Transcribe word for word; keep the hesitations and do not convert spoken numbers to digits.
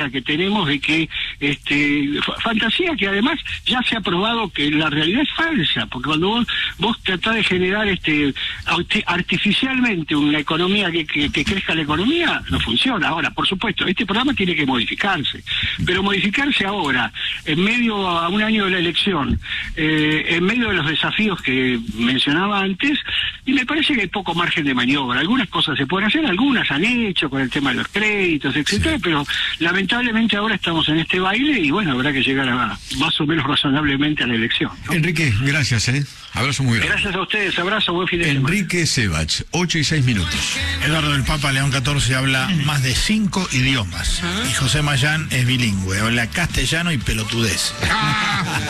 fantasía que tenemos de que, este, fantasía que además ya se ha probado que la realidad es falsa, porque cuando vos, vos tratás de generar este artificialmente una economía que, que, que crezca la economía, no funciona. Ahora, por supuesto, este programa tiene que modificarse, pero modificarse ahora, en medio a un año de la elección, eh, en medio de los desafíos que mencionaba antes, y me parece que hay poco margen de maniobra. Algunas cosas se pueden hacer, algunas han hecho con el tema de los créditos, etcétera, sí. Pero lamentablemente ahora estamos en este baile y bueno, habrá que llegar a más o menos razonablemente a la elección, ¿no? Enrique, gracias, ¿eh? Abrazo muy grande. Gracias a ustedes, abrazo, buen fin de semana. Enrique Sebach, ocho y seis minutos. Eduardo del Papa León catorce habla más de cinco idiomas. Y José Mayán es bilingüe, habla castellano y pelotudez.